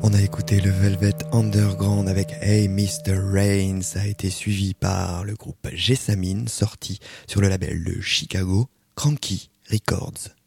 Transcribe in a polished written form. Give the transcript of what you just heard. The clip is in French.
On a écouté le Velvet Underground avec Hey Mr. Rain, ça a été suivi par le groupe Jessamine, sorti sur le label de Chicago, Cranky Records.